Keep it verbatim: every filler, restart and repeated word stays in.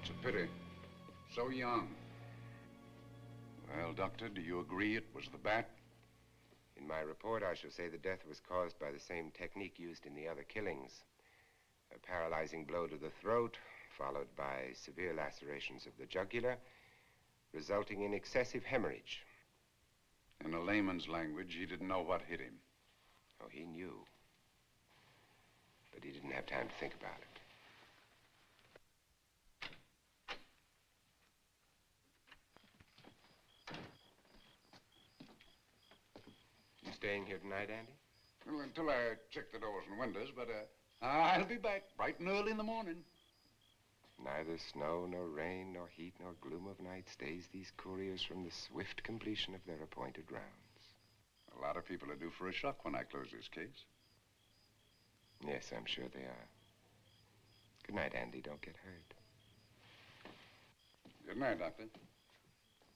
It's a pity. So young. Well, Doctor, do you agree it was the bat? In my report, I shall say the death was caused by the same technique used in the other killings. A paralyzing blow to the throat, followed by severe lacerations of the jugular, resulting in excessive hemorrhage. In a layman's language, he didn't know what hit him. Oh, he knew. But he didn't have time to think about it. You staying here tonight, Andy? Well, until I check the doors and windows, but uh, I'll be back bright and early in the morning. Neither snow, nor rain, nor heat, nor gloom of night stays these couriers from the swift completion of their appointed rounds. A lot of people are due for a shock when I close this case. Yes, I'm sure they are. Good night, Andy. Don't get hurt. Good night, Doctor.